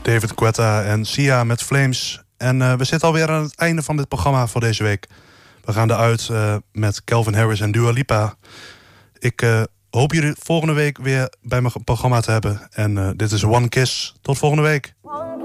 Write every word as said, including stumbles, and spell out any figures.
David Guetta en Sia met Flames. En uh, we zitten alweer aan het einde van dit programma voor deze week. We gaan eruit uh, met Calvin Harris en Dua Lipa. Ik uh, hoop jullie volgende week weer bij mijn programma te hebben. En uh, dit is One Kiss. Tot volgende week.